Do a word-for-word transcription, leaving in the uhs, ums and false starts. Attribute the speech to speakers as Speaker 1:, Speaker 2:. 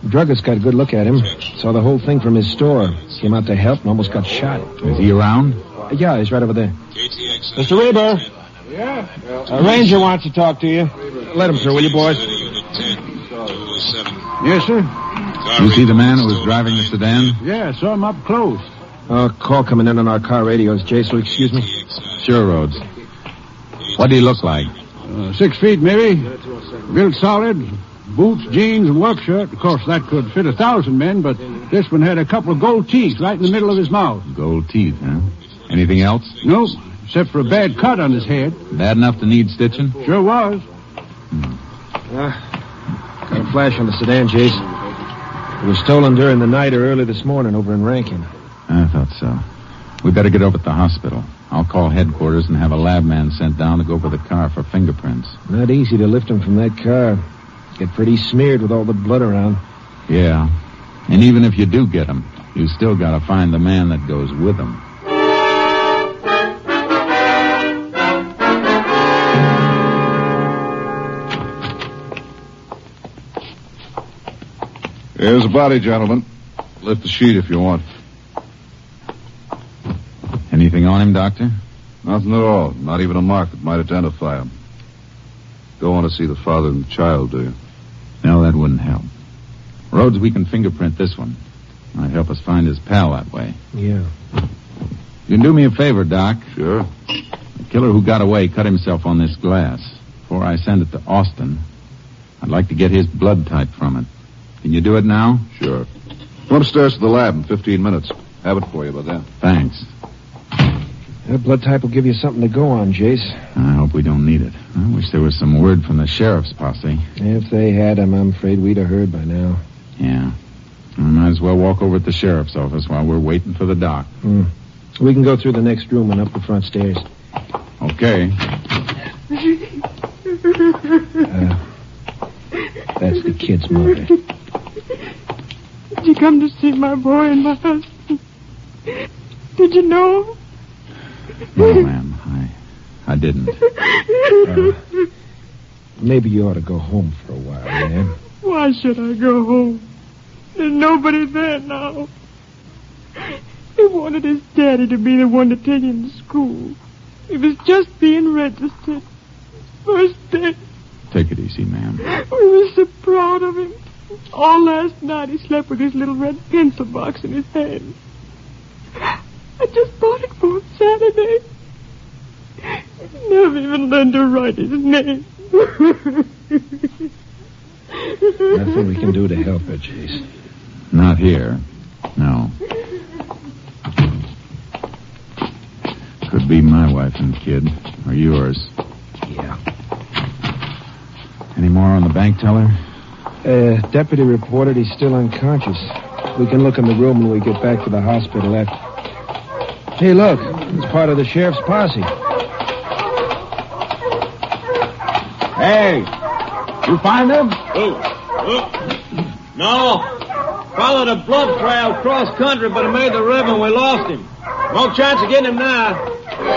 Speaker 1: The druggist got a good look at him. Saw the whole thing from his store. Came out to help and almost got shot.
Speaker 2: Is he around?
Speaker 1: Uh, yeah, he's right over there. Mister Reber.
Speaker 3: Yeah?
Speaker 1: A ranger wants to talk to you. Let him through, will you, boys?
Speaker 3: Yes, sir.
Speaker 2: You see the man who was driving the sedan?
Speaker 3: Yeah, saw him up close.
Speaker 1: Uh, call coming in on our car radios. Jace, will you excuse me?
Speaker 2: Sure, Rhodes. What do he look like?
Speaker 3: Uh, six feet, maybe. Built solid. Boots, jeans, and work shirt. Of course, that could fit a thousand men, but this one had a couple of gold teeth right in the middle of his mouth.
Speaker 2: Gold teeth, huh? Anything else?
Speaker 3: Nope, except for a bad cut on his head.
Speaker 2: Bad enough to need stitching?
Speaker 3: Sure was.
Speaker 1: Hmm. Uh, got a flash on the sedan, Jace. It was stolen during the night or early this morning over in Rankin.
Speaker 2: I thought so. We better get over to the hospital. I'll call headquarters and have a lab man sent down to go over the car for fingerprints.
Speaker 1: Not easy to lift him from that car. Get pretty smeared with all the blood around.
Speaker 2: Yeah. And even if you do get him, you still gotta find the man that goes with him.
Speaker 4: Here's the body, gentlemen. Lift the sheet if you want.
Speaker 2: Anything on him, Doctor?
Speaker 4: Nothing at all. Not even a mark that might identify him. Don't want to see the father and the child, do you?
Speaker 2: No, that wouldn't help. Rhodes, we can fingerprint this one. Might help us find his pal that way.
Speaker 1: Yeah.
Speaker 2: You can do me a favor, Doc.
Speaker 4: Sure.
Speaker 2: The killer who got away cut himself on this glass. Before I send it to Austin, I'd like to get his blood type from it. Can you do it now?
Speaker 4: Sure. Come upstairs to the lab in fifteen minutes. Have it for you by then.
Speaker 2: Thanks.
Speaker 1: That blood type will give you something to go on, Jace.
Speaker 2: I hope we don't need it. I wish there was some word from the sheriff's posse.
Speaker 1: If they had him, I'm afraid we'd have heard by now.
Speaker 2: Yeah. We might as well walk over to the sheriff's office while we're waiting for the doc.
Speaker 1: Hmm. We can go through the next room and up the front stairs.
Speaker 2: Okay.
Speaker 1: Uh, that's the kid's mother.
Speaker 5: Did you come to see my boy and my husband? Did you know?
Speaker 2: No, ma'am. I, I didn't.
Speaker 1: Uh, maybe you ought to go home for a while, ma'am.
Speaker 5: Why should I go home? There's nobody there now. He wanted his daddy to be the one to take him to school. He was just being registered. First day.
Speaker 2: Take it easy, ma'am.
Speaker 5: We were so proud of him. All last night he slept with his little red pencil box in his hand. I just bought it for him Saturday. Never even learned to write his name.
Speaker 1: Nothing we can do to help her, Chase.
Speaker 2: Not here. No. Could be my wife and kid. Or yours.
Speaker 1: Yeah.
Speaker 2: Any more on the bank teller?
Speaker 1: Uh, deputy reported he's still unconscious. We can look in the room when we get back to the hospital after. Hey, look. It's part of the sheriff's posse.
Speaker 6: Hey! You find him?
Speaker 7: Who? Who? No. Followed a blood trail cross country, but he made the river and we lost him. No chance of getting him now.